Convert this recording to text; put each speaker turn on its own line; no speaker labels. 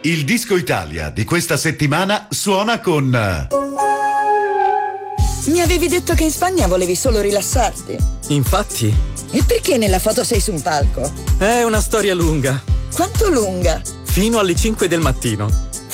Il Disco Italia di questa settimana suona con...
Mi avevi detto che in Spagna volevi solo rilassarti.
Infatti.
E perché nella foto sei su un palco?
È una storia lunga.
Quanto lunga?
Fino alle 5 del mattino.